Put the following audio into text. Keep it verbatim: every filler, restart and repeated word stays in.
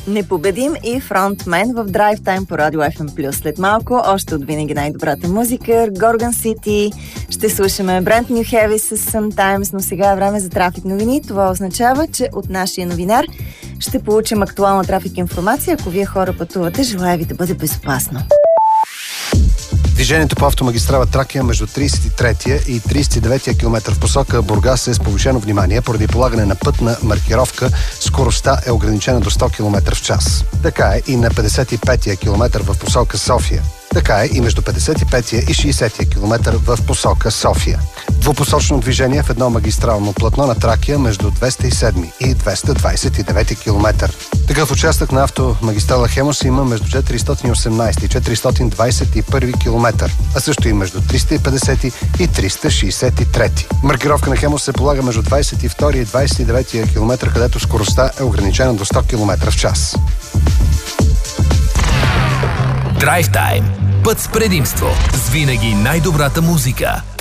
Непобедим и фронтмен в Drive Time по Радио Еф Ем Плюс. След малко, още от винаги най-добрата музика, Gorgon City. Ще слушаме Brand New Heavy с Sometimes, но сега е време за трафик новини. Това означава, че от нашия новинар ще получим актуална трафик информация. Ако вие хора пътувате, желая ви да бъде безопасно. Движението по автомагистрала Тракия между тридесет и третия и тридесет и деветия километър в посока Бургас е с повишено внимание поради полагане на пътна маркировка. Скоростта е ограничена до сто километра в час. Така е и на петдесет и петия километър в посока София. Така е и между петдесет и петия и шейсетия километър в посока София. Двупосочно движение в едно магистрално платно на Тракия между двеста и седми и двеста двадесет и девети километър. Такъв участък на автомагистрала Хемус има между четиристотин и осемнадесети и четиристотин двадесет и първи километър, а също и между триста и петдесети и триста шейсет и трети. Маркировка на Хемус се полага между двадесет и втория и двадесет и деветия километър, където скоростта е ограничена до сто километра в час. Drive Time. Път с предимство. С винаги най-добрата музика.